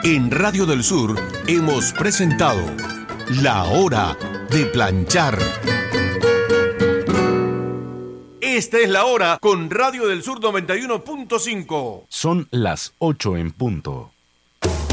En Radio del Sur hemos presentado La Hora de Planchar. Esta es la hora con Radio del Sur 91.5. Son las 8 en punto.